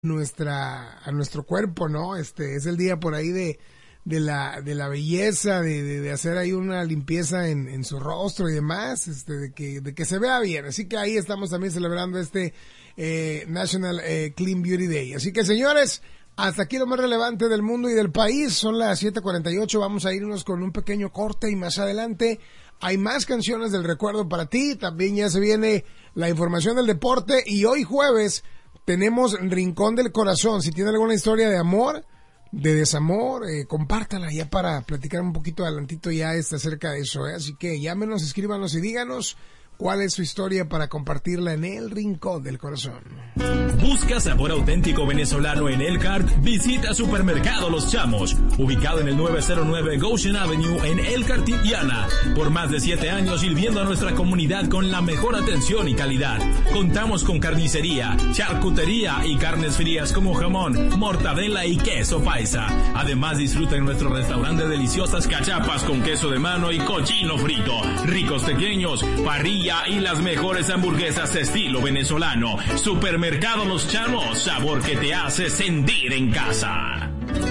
a nuestro cuerpo, ¿no? Es el día por ahí de la belleza, de hacer ahí una limpieza en su rostro y demás, de que se vea bien. Así que ahí estamos también celebrando National Clean Beauty Day. Así que, señores, hasta aquí lo más relevante del mundo y del país. Son las 7:48, vamos a irnos con un pequeño corte y más adelante hay más canciones del recuerdo para ti. También ya se viene la información del deporte y hoy jueves tenemos Rincón del Corazón. Si tiene alguna historia de amor, de desamor, compártala ya para platicar un poquito adelantito ya acerca de eso, Así que llámenos, escríbanos y díganos cuál es su historia para compartirla en el Rincón del Corazón. Busca sabor auténtico venezolano en Elkhart. Visita Supermercado Los Chamos, ubicado en el 909 Goshen Avenue en Elkhart, Indiana. Por más de 7 años sirviendo a nuestra comunidad con la mejor atención y calidad. Contamos con carnicería, charcutería y carnes frías como jamón, mortadela y queso paisa. Además, disfruta en nuestro restaurante deliciosas cachapas con queso de mano y cochino frito, ricos pequeños, parrilla y las mejores hamburguesas estilo venezolano. Supermercado Los Chamos, sabor que te hace sentir en casa.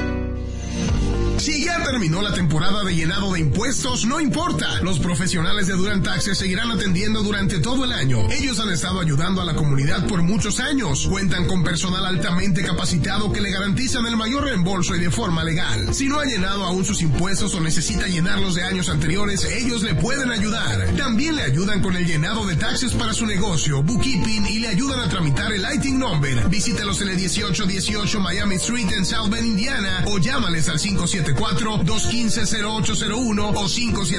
Si ya terminó la temporada de llenado de impuestos, no importa. Los profesionales de Durant Taxes seguirán atendiendo durante todo el año. Ellos han estado ayudando a la comunidad por muchos años. Cuentan con personal altamente capacitado que le garantizan el mayor reembolso y de forma legal. Si no ha llenado aún sus impuestos o necesita llenarlos de años anteriores, ellos le pueden ayudar. También le ayudan con el llenado de taxes para su negocio, bookkeeping y le ayudan a tramitar el ITIN number. Visítalos en el 1818 Miami Street en South Bend, Indiana, o llámales al 574-215-0801 o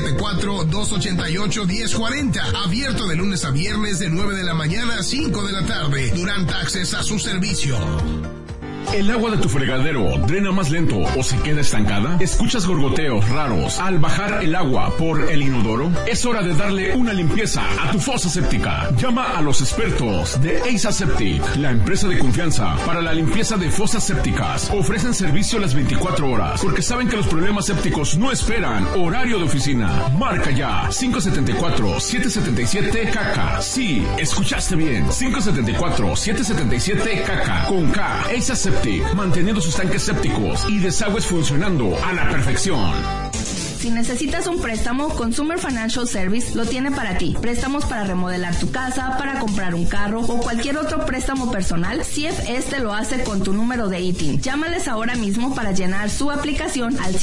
574-288-1040. Abierto de lunes a viernes de 9 de la mañana a 5 de la tarde. Durant Taxes a su servicio. ¿El agua de tu fregadero drena más lento o se queda estancada? ¿Escuchas gorgoteos raros al bajar el agua por el inodoro? Es hora de darle una limpieza a tu fosa séptica. Llama a los expertos de Eisa Septic, la empresa de confianza para la limpieza de fosas sépticas. Ofrecen servicio las 24 horas porque saben que los problemas sépticos no esperan horario de oficina. Marca ya 574-777-KK. Sí, escuchaste bien, 574-777-KK con K. Eisa Septic, manteniendo sus tanques sépticos y desagües funcionando a la perfección. Si necesitas un préstamo, Consumer Financial Service lo tiene para ti. Préstamos para remodelar tu casa, para comprar un carro o cualquier otro préstamo personal, CIEF lo hace con tu número de ITIN. Llámales ahora mismo para llenar su aplicación al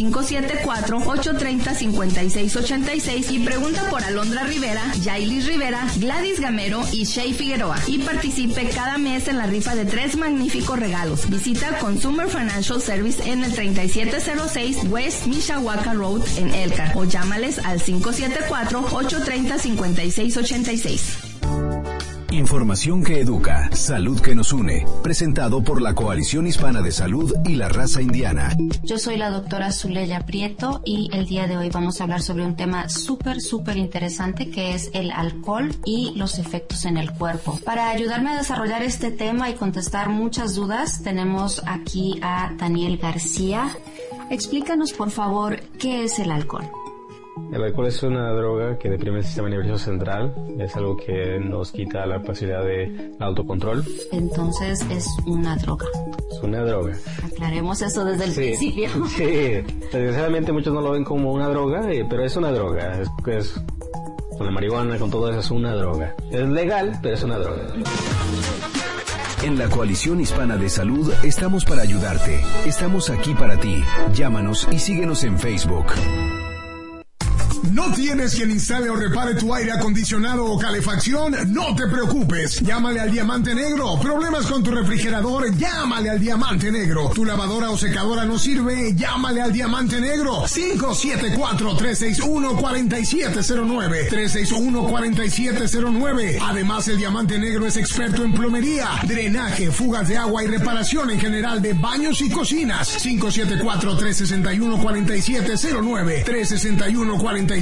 574-830-5686 y pregunta por Alondra Rivera, Yailis Rivera, Gladys Gamero y Shay Figueroa y participe cada mes en la rifa de 3 magníficos regalos. Visita Consumer Financial Service en el 3706 West Mishawaka Road en Elkhart o llámales al 574-830-5686. Información que educa, salud que nos une. Presentado por la Coalición Hispana de Salud y la Raza Indiana. Yo soy la doctora Zuleya Prieto y el día de hoy vamos a hablar sobre un tema súper interesante que es el alcohol y los efectos en el cuerpo. Para ayudarme a desarrollar este tema y contestar muchas dudas, tenemos aquí a Daniel García. Explícanos, por favor, ¿qué es el alcohol? El alcohol es una droga que deprime el sistema nervioso central. Es algo que nos quita la capacidad de autocontrol. Entonces, es una droga. Es una droga. Aclaremos eso desde el principio. Sí, desgraciadamente muchos no lo ven como una droga, pero es una droga. Es con la marihuana, con todo eso, es una droga. Es legal, pero es una droga. En la Coalición Hispana de Salud estamos para ayudarte. Estamos aquí para ti. Llámanos y síguenos en Facebook. ¿No tienes quien instale o repare tu aire acondicionado o calefacción? No te preocupes. Llámale al Diamante Negro. ¿Problemas con tu refrigerador? Llámale al Diamante Negro. ¿Tu lavadora o secadora no sirve? Llámale al Diamante Negro. 574-361-4709. 361-4709. Además, el Diamante Negro es experto en plomería, drenaje, fugas de agua y reparación en general de baños y cocinas. 574-361-4709. 361-4709.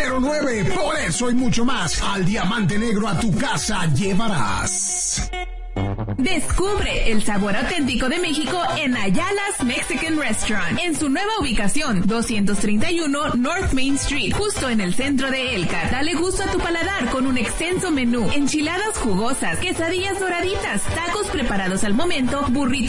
Por eso y mucho más, al Diamante Negro a tu casa llevarás. Descubre el sabor auténtico de México en Ayala's Mexican Restaurant, en su nueva ubicación, 231 North Main Street, justo en el centro de Elkhart. Dale gusto a tu paladar con un extenso menú, enchiladas jugosas, quesadillas doraditas, tacos preparados al momento, burritos